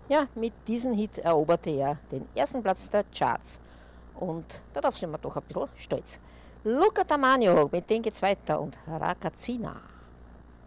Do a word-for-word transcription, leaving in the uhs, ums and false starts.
Ja, mit diesem Hit eroberte er den ersten Platz der Charts. Und darauf sind wir doch ein bisschen stolz. Luca Tamagno, mit dem geht's weiter und Rakatsina.